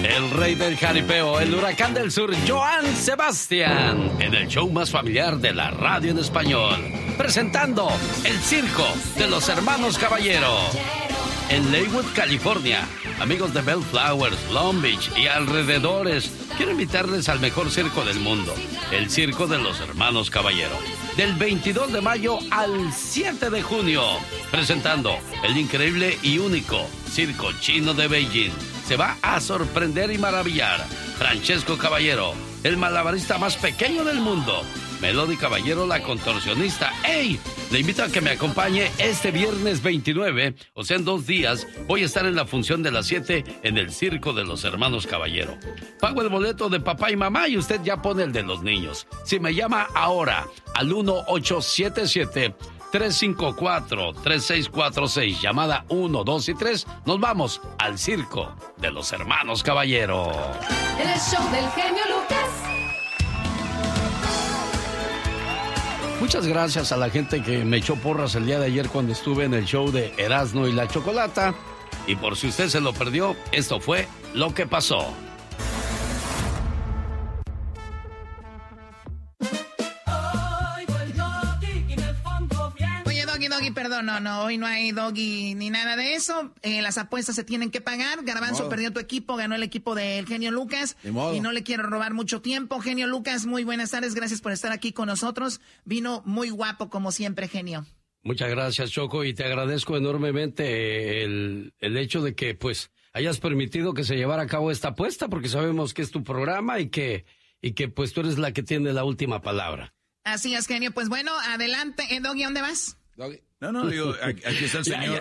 El rey del jaripeo, el huracán del sur, Joan Sebastián, en el show más familiar de la radio en español, presentando el circo de los hermanos Caballero. En Leywood, California, amigos de Bellflowers, Long Beach y alrededores, quiero invitarles al mejor circo del mundo, el circo de los hermanos Caballero. Del 22 de mayo al 7 de junio, presentando el increíble y único Circo Chino de Beijing. Se va a sorprender y maravillar Francesco Caballero, el malabarista más pequeño del mundo. Melody Caballero, la contorsionista. ¡Ey! Le invito a que me acompañe este viernes 29, o sea, en 2 días. Voy a estar en la función de las 7 en el Circo de los Hermanos Caballero. Pago el boleto de papá y mamá y usted ya pone el de los niños. Si me llama ahora al 1877-354-3646, llamada 1, 2 y 3, nos vamos al Circo de los Hermanos Caballero. El show del genio Lucas. Muchas gracias a la gente que me echó porras el día de ayer cuando estuve en el show de Erasmo y la Chocolata. Y por si usted se lo perdió, esto fue lo que pasó. Oye, Doggy, perdón, no, hoy no hay Doggy ni nada de eso. Las apuestas se tienen que pagar. Garbanzo perdió tu equipo, ganó el equipo del genio Lucas. Y no le quiero robar mucho tiempo. Genio Lucas, muy buenas tardes, gracias por estar aquí con nosotros. Vino muy guapo como siempre, genio. Muchas gracias, Choco, y te agradezco enormemente el hecho de que pues hayas permitido que se llevara a cabo esta apuesta, porque sabemos que es tu programa y que pues tú eres la que tiene la última palabra. Así es, genio. Pues bueno, adelante. Doggy, ¿dónde vas? No, digo, aquí está el señor.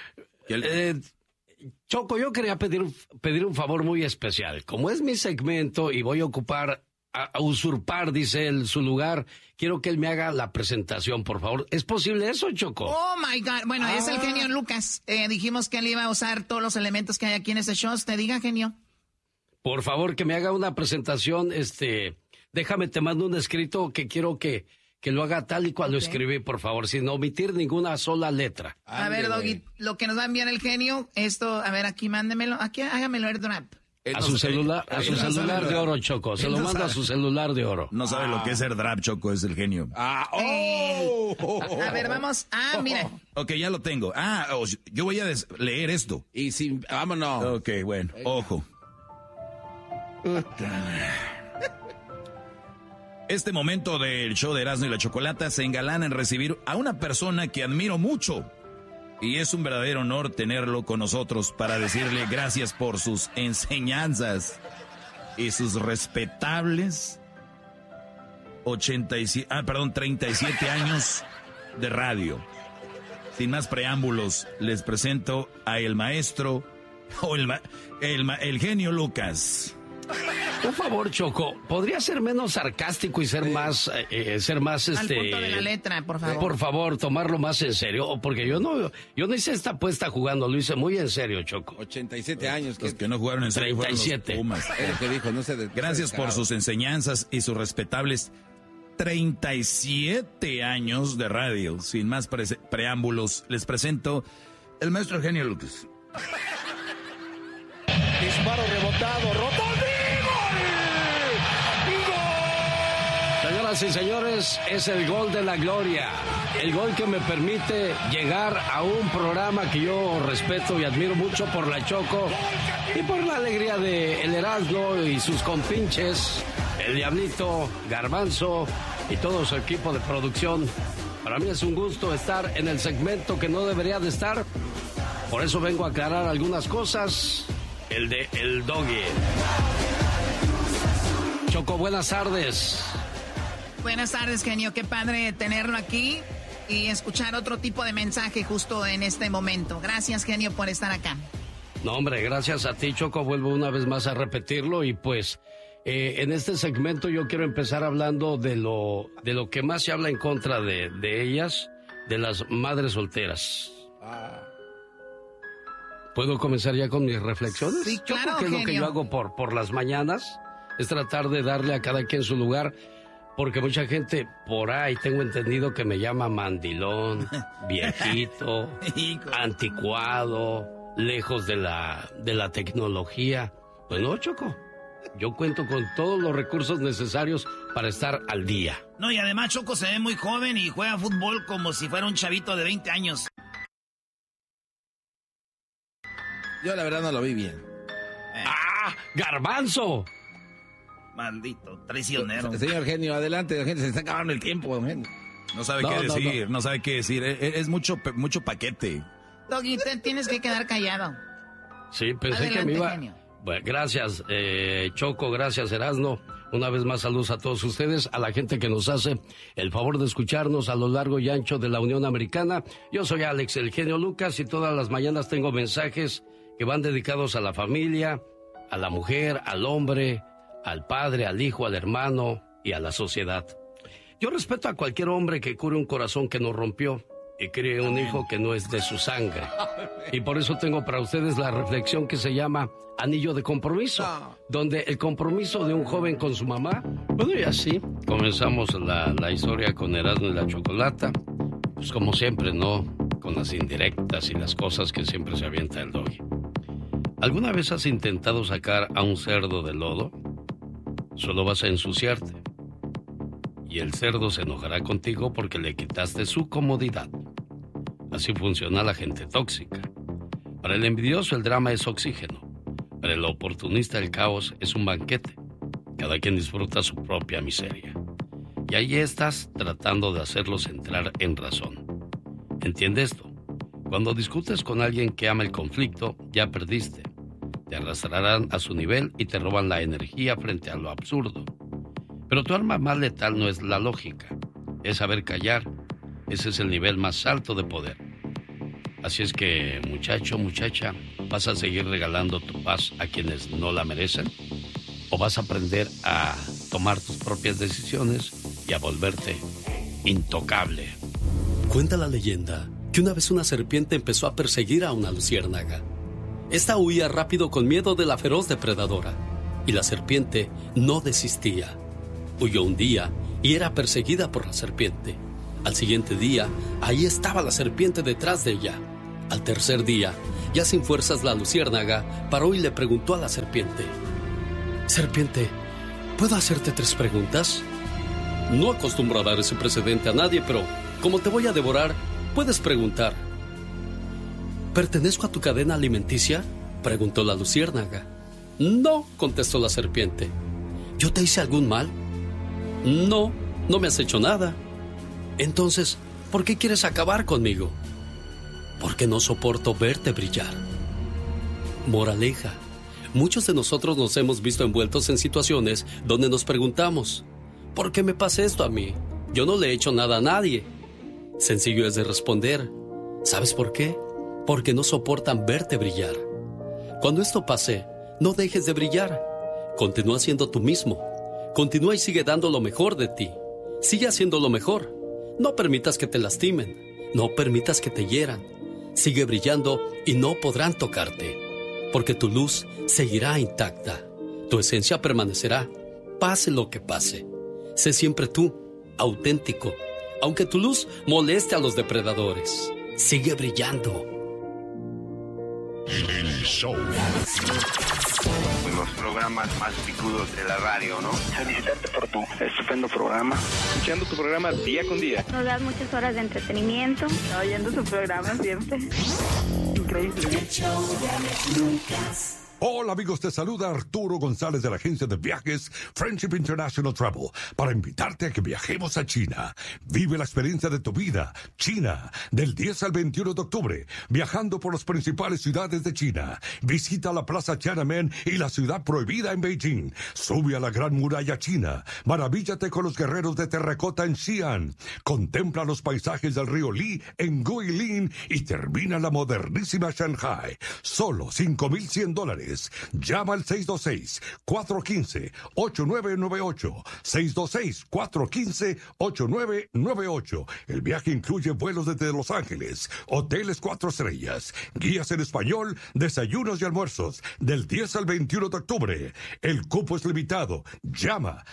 Choco, yo quería pedir un favor muy especial. Como es mi segmento y voy a ocupar, a usurpar, dice él, su lugar, quiero que él me haga la presentación, por favor. ¿Es posible eso, Choco? Oh, my God. Bueno, es el genio Lucas. Dijimos que él iba a usar todos los elementos que hay aquí en este show. ¿Te diga, genio? Por favor, que me haga una presentación, déjame, te mando un escrito que quiero que lo haga tal y cual lo escribí, por favor, sin omitir ninguna sola letra. A ver, Doggy, lo que nos va a enviar el genio, esto, a ver, aquí mándemelo, aquí hágamelo airdrop. A su celular de oro, Choco, se lo manda a su celular de oro. No sabe lo que es airdrop, Choco, es el genio. A ver, vamos, mira. Ok, ya lo tengo. Yo voy a leer esto. Y si, vámonos. Ok, bueno, ojo. Este momento del show de Erasmo y la Chocolata se engalana en recibir a una persona que admiro mucho. Y es un verdadero honor tenerlo con nosotros para decirle gracias por sus enseñanzas y sus respetables 37 años de radio. Sin más preámbulos, les presento a el maestro, el genio Lucas. Por favor, Choco, ¿podría ser menos sarcástico y ser más Al punto de la letra, por favor. Por favor, tomarlo más en serio, porque yo no hice esta apuesta jugando, lo hice muy en serio, Choco. 87 años. Los que no jugaron en serio fueron los 37. Pumas. Es lo que dijo, no sé. Gracias por sus enseñanzas y sus respetables 37 años de radio. Sin más preámbulos, les presento el maestro genio Lucas. Disparo rebotado, Señoras y señores, es el gol de la gloria, el gol que me permite llegar a un programa que yo respeto y admiro mucho por la Choco y por la alegría de El Erasmo y sus compinches, el Diablito, Garbanzo y todo su equipo de producción. Para mí es un gusto estar en el segmento que no debería de estar, por eso vengo a aclarar algunas cosas, el de El Doggy. Choco, buenas tardes. Buenas tardes, genio. Qué padre tenerlo aquí y escuchar otro tipo de mensaje justo en este momento. Gracias, genio, por estar acá. No, hombre, gracias a ti, Choco. Vuelvo una vez más a repetirlo y pues en este segmento yo quiero empezar hablando de lo que más se habla en contra de ellas, de las madres solteras. ¿Puedo comenzar ya con mis reflexiones? Sí, claro, ¿Qué es genio. lo que yo hago por las mañanas? Es tratar de darle a cada quien su lugar. Porque mucha gente por ahí tengo entendido que me llama mandilón, viejito, anticuado, lejos de la tecnología. Pues no, Choco. Yo cuento con todos los recursos necesarios para estar al día. No, y además Choco se ve muy joven y juega fútbol como si fuera un chavito de 20 años. Yo la verdad no lo vi bien. ¡Ah! ¡Garbanzo! Maldito, traicionero. Señor Genio, adelante, don Genio, se está acabando el tiempo, don Genio. No sabe qué decir, no sabe qué decir. Es mucho paquete. Doggy, tienes que quedar callado. Sí, pensé adelante, que me iba... Genio. Bueno, gracias, Choco, gracias, Erasno. Una vez más, saludos a todos ustedes, a la gente que nos hace el favor de escucharnos a lo largo y ancho de la Unión Americana. Yo soy Alex, el genio Lucas, y todas las mañanas tengo mensajes que van dedicados a la familia, a la mujer, al hombre, al padre, al hijo, al hermano y a la sociedad. Yo respeto a cualquier hombre que cure un corazón que nos rompió y críe un hijo que no es de su sangre. Y por eso tengo para ustedes la reflexión que se llama Anillo de Compromiso, donde el compromiso de un joven con su mamá. Bueno, y así comenzamos la historia con Erasmo y la Chocolata. Pues como siempre, ¿no? Con las indirectas y las cosas que siempre se avienta el Doggy. ¿Alguna vez has intentado sacar a un cerdo del lodo? Solo vas a ensuciarte. Y el cerdo se enojará contigo porque le quitaste su comodidad. Así funciona la gente tóxica. Para el envidioso el drama es oxígeno. Para el oportunista el caos es un banquete. Cada quien disfruta su propia miseria. Y ahí estás tratando de hacerlos entrar en razón. ¿Entiende esto? Cuando discutes con alguien que ama el conflicto, ya perdiste. Te arrastrarán a su nivel y te roban la energía frente a lo absurdo. Pero tu arma más letal no es la lógica, es saber callar. Ese es el nivel más alto de poder. Así es que, muchacho, muchacha, ¿vas a seguir regalando tu paz a quienes no la merecen? ¿O vas a aprender a tomar tus propias decisiones y a volverte intocable? Cuenta la leyenda que una vez una serpiente empezó a perseguir a una luciérnaga. Esta huía rápido con miedo de la feroz depredadora, y la serpiente no desistía. Huyó un día y era perseguida por la serpiente. Al siguiente día, ahí estaba la serpiente detrás de ella. Al tercer día, ya sin fuerzas, la luciérnaga paró y le preguntó a la serpiente: Serpiente, ¿puedo hacerte 3 preguntas? No acostumbro a dar ese precedente a nadie, pero como te voy a devorar, puedes preguntar. ¿Pertenezco a tu cadena alimenticia?, preguntó la luciérnaga. No, contestó la serpiente. ¿Yo te hice algún mal? No, no me has hecho nada. Entonces, ¿por qué quieres acabar conmigo? Porque no soporto verte brillar. Moraleja: muchos de nosotros nos hemos visto envueltos en situaciones donde nos preguntamos: ¿por qué me pasa esto a mí? Yo no le he hecho nada a nadie. Sencillo es de responder: ¿sabes por qué? Porque no soportan verte brillar. Cuando esto pase, no dejes de brillar. Continúa siendo tú mismo. Continúa y sigue dando lo mejor de ti. Sigue haciendo lo mejor. No permitas que te lastimen. No permitas que te hieran. Sigue brillando y no podrán tocarte. Porque tu luz seguirá intacta. Tu esencia permanecerá, pase lo que pase. Sé siempre tú, auténtico. Aunque tu luz moleste a los depredadores, sigue brillando. El show. Los programas más picudos de la radio, ¿no? Felicitarte por tu estupendo programa. Escuchando tu programa día con día. Nos das muchas horas de entretenimiento. Oyendo su programa siempre. Increíble. El show de Alex Lucas. Hola amigos, te saluda Arturo González de la agencia de viajes Friendship International Travel para invitarte a que viajemos a China. Vive la experiencia de tu vida, China, del 10 al 21 de octubre, viajando por las principales ciudades de China. Visita la Plaza Tiananmen y la Ciudad Prohibida en Beijing. Sube a la Gran Muralla China. Maravíllate con los guerreros de terracota en Xi'an. Contempla los paisajes del río Li en Guilin y termina la modernísima Shanghai. Solo $5,100. Llama al 626-415-8998. 626-415-8998. El viaje incluye vuelos desde Los Ángeles, hoteles 4 estrellas, guías en español, desayunos y almuerzos, del 10 al 21 de octubre. El cupo es limitado. Llama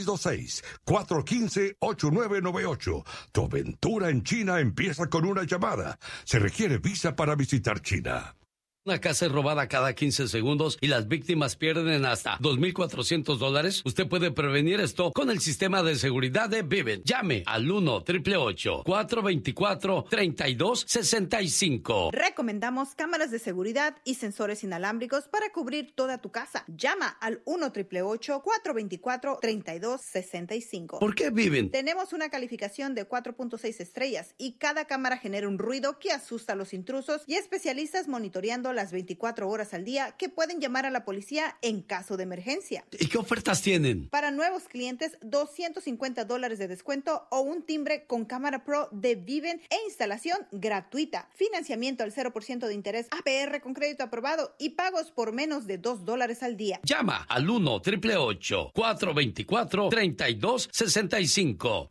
626-415-8998. Tu aventura en China empieza con una llamada. Se requiere visa para visitar China. Una casa es robada cada 15 segundos y las víctimas pierden hasta $2,400. Usted puede prevenir esto con el sistema de seguridad de Vivint. Llame al 1-888-424-3265. Recomendamos cámaras de seguridad y sensores inalámbricos para cubrir toda tu casa. Llama al 1-888-424-3265. ¿Por qué Vivint? Tenemos una calificación de 4.6 estrellas y cada cámara genera un ruido que asusta a los intrusos y especialistas monitoreando las 24 horas al día que pueden llamar a la policía en caso de emergencia. ¿Y qué ofertas tienen? Para nuevos clientes, $250 de descuento o un timbre con cámara pro de Vivint e instalación gratuita. Financiamiento al 0% de interés, APR con crédito aprobado y pagos por menos de $2 al día. Llama al 1-888-424-3265.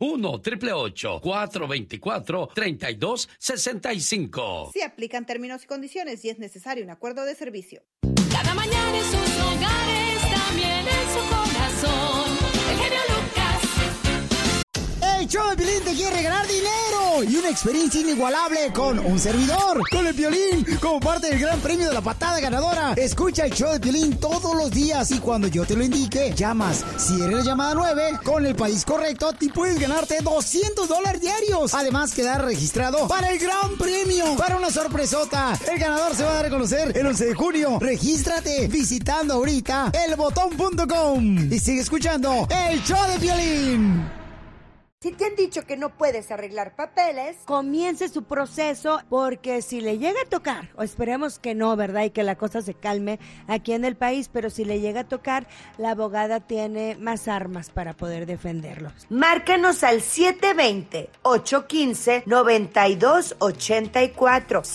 1-888-424-3265. Se aplican términos y condiciones y es necesario un acuerdo de servicio. Cada mañana en sus hogares, también en su corazón. El genio Lucas. El show de Piolín te quiere regalar dinero y una experiencia inigualable con un servidor, con el Piolín, como parte del gran premio de la patada ganadora. Escucha el show de Piolín todos los días y cuando yo te lo indique, llamas. Si eres la llamada 9, con el país correcto, te puedes ganarte $200 diarios. Además, quedar registrado para el gran premio, para una sorpresota. El ganador se va a dar a conocer el 11 de junio. Regístrate visitando ahorita elbotón.com y sigue escuchando el show de Piolín. Si te han dicho que no puedes arreglar papeles, comience su proceso, porque si le llega a tocar, o esperemos que no, ¿verdad? Y que la cosa se calme aquí en el país, pero si le llega a tocar, la abogada tiene más armas para poder defenderlos. Márcanos al 720-815-9284.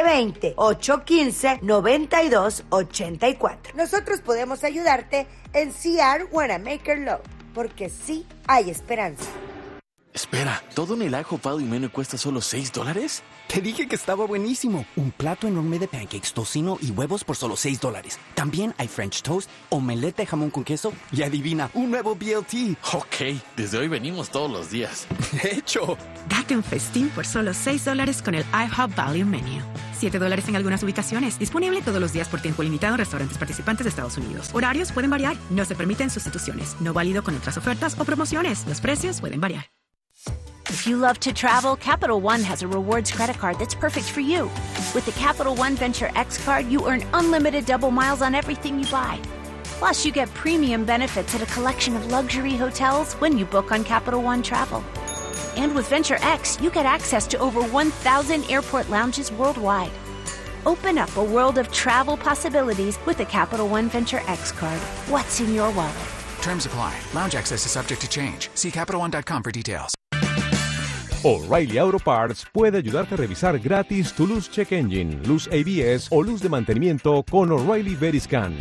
720-815-9284. Nosotros podemos ayudarte en CR Wanamaker Law, porque sí hay esperanza. Espera, ¿todo en el ajo Pado y Meno cuesta solo $6? Te dije que estaba buenísimo. Un plato enorme de pancakes, tocino y huevos por solo $6. También hay French toast, omelette de jamón con queso y adivina, un nuevo BLT. Ok, desde hoy venimos todos los días. De hecho, date un festín por solo $6 con el IHOP Value Menu. $7 en algunas ubicaciones. Disponible todos los días por tiempo limitado en restaurantes participantes de Estados Unidos. Horarios pueden variar. No se permiten sustituciones. No válido con otras ofertas o promociones. Los precios pueden variar. If you love to travel, Capital One has a rewards credit card that's perfect for you. With the Capital One Venture X card, you earn unlimited double miles on everything you buy. Plus, you get premium benefits at a collection of luxury hotels when you book on Capital One Travel. And with Venture X, you get access to over 1,000 airport lounges worldwide. Open up a world of travel possibilities with the Capital One Venture X card. What's in your wallet? Terms apply. Lounge access is subject to change. See CapitalOne.com for details. O'Reilly Auto Parts puede ayudarte a revisar gratis tu luz check engine, luz ABS o luz de mantenimiento con O'Reilly Veriscan.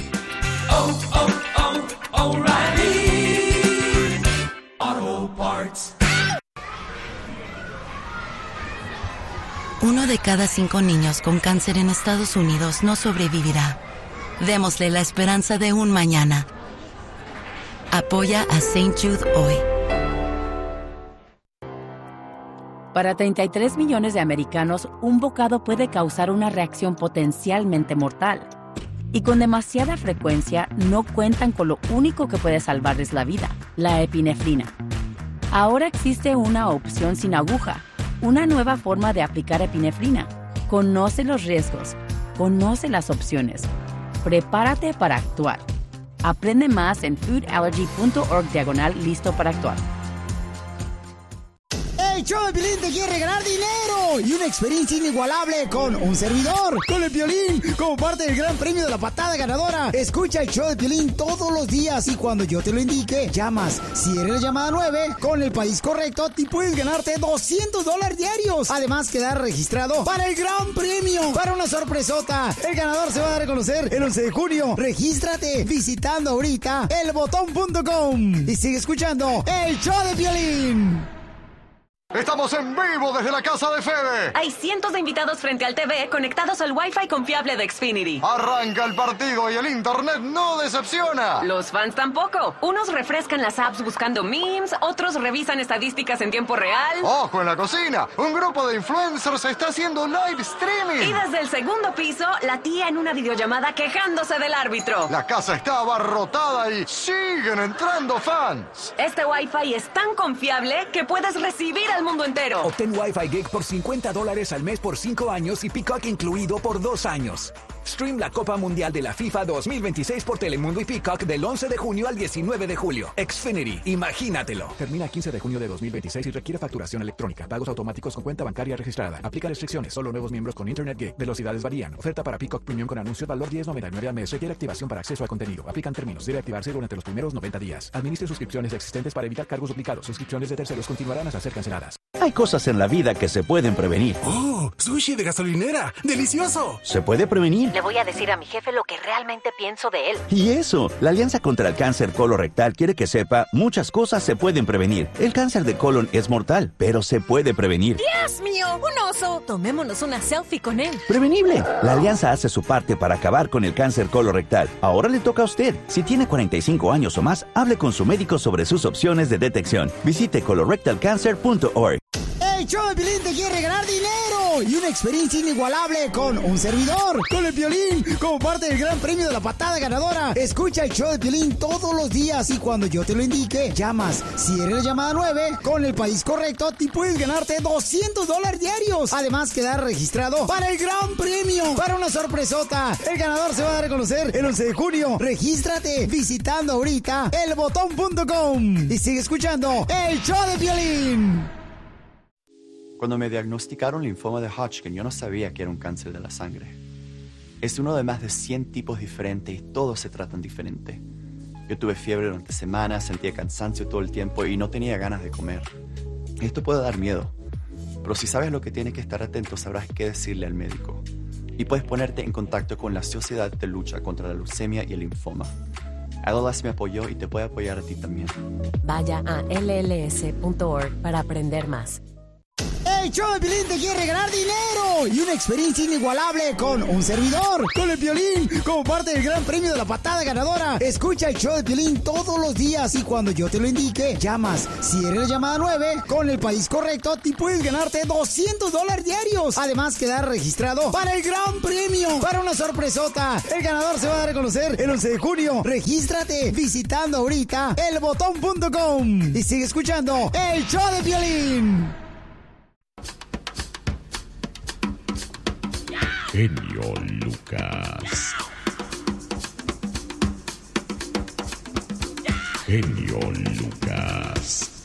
O'Reilly Auto Parts. 1 de cada 5 niños con cáncer en Estados Unidos no sobrevivirá. Démosle la esperanza de un mañana. Apoya a St. Jude hoy. Para 33 millones de americanos, un bocado puede causar una reacción potencialmente mortal. Y con demasiada frecuencia, no cuentan con lo único que puede salvarles la vida, la epinefrina. Ahora existe una opción sin aguja, una nueva forma de aplicar epinefrina. Conoce los riesgos, conoce las opciones. Prepárate para actuar. Aprende más en foodallergy.org/listo para actuar. El show de Piolín te quiere regalar dinero y una experiencia inigualable con un servidor, con el Piolín, como parte del gran premio de la patada ganadora. Escucha el show de Piolín todos los días y cuando yo te lo indique, llamas. Si eres la llamada 9, con el país correcto, te puedes ganarte $200 diarios. Además, quedar registrado para el gran premio, para una sorpresota. El ganador se va a dar a conocer el 11 de junio. Regístrate visitando ahorita elbotón.com y sigue escuchando el show de Piolín. Estamos en vivo desde la casa de Fede. Hay cientos de invitados frente al TV conectados al Wi-Fi confiable de Xfinity. Arranca el partido y el internet no decepciona. Los fans tampoco. Unos refrescan las apps buscando memes, otros revisan estadísticas en tiempo real. ¡Ojo en la cocina! Un grupo de influencers está haciendo live streaming. Y desde el segundo piso, la tía en una videollamada quejándose del árbitro. La casa está abarrotada y siguen entrando fans. Este Wi-Fi es tan confiable que puedes recibir al mundo entero. Obtén Wi-Fi Gig por $50 al mes por 5 años y Peacock incluido por 2 años. Stream la Copa Mundial de la FIFA 2026 por Telemundo y Peacock del 11 de junio al 19 de julio. Xfinity, imagínatelo. Termina el 15 de junio de 2026 y requiere facturación electrónica. Pagos automáticos con cuenta bancaria registrada. Aplica restricciones. Solo nuevos miembros con Internet Gig. Velocidades varían. Oferta para Peacock Premium con anuncio. Valor $10.99 al mes. Requiere activación para acceso al contenido. Aplican términos. Debe activarse durante los primeros 90 días. Administre suscripciones existentes para evitar cargos duplicados. Suscripciones de terceros continuarán hasta ser canceladas. Hay cosas en la vida que se pueden prevenir. ¡Oh! ¡Sushi de gasolinera! ¡Delicioso! ¿Se puede prevenir? Le voy a decir a mi jefe lo que realmente pienso de él. Y eso, la Alianza contra el Cáncer Colorectal quiere que sepa muchas cosas se pueden prevenir. El cáncer de colon es mortal, pero se puede prevenir. ¡Dios mío! ¡Un oso! Tomémonos una selfie con él. ¡Prevenible! La Alianza hace su parte para acabar con el cáncer colorectal. Ahora le toca a usted. Si tiene 45 años o más, hable con su médico sobre sus opciones de detección. Visite colorectalcancer.org. El show de Piolín te quiere regalar dinero y una experiencia inigualable con un servidor, con el Piolín, como parte del gran premio de la patada ganadora. Escucha el show de Piolín todos los días y cuando yo te lo indique, llamas. Si eres la llamada 9, con el país correcto, te puedes ganarte $200 diarios. Además, quedar registrado para el gran premio, para una sorpresota. El ganador se va a dar a conocer el 11 de junio. Regístrate visitando ahorita elbotón.com y sigue escuchando el show de Piolín. Cuando me diagnosticaron linfoma de Hodgkin, yo no sabía que era un cáncer de la sangre. Es uno de más de 100 tipos diferentes y todos se tratan diferente. Yo tuve fiebre durante semanas, sentía cansancio todo el tiempo y no tenía ganas de comer. Esto puede dar miedo, pero si sabes lo que tienes que estar atento, sabrás qué decirle al médico. Y puedes ponerte en contacto con la Sociedad de Lucha contra la Leucemia y el Linfoma. ALS me apoyó y te puede apoyar a ti también. Vaya a lls.org para aprender más. El show de Piolín te quiere regalar dinero y una experiencia inigualable con un servidor, con el Piolín, como parte del gran premio de la patada ganadora. Escucha el show de Piolín todos los días y cuando yo te lo indique, llamas. Si eres la llamada 9, con el país correcto, te puedes ganarte $200 diarios. Además, quedar registrado para el gran premio, para una sorpresota. El ganador se va a dar a conocer el 11 de junio. Regístrate visitando ahorita elbotón.com y sigue escuchando el show de Piolín. Genio Lucas. Genio Lucas.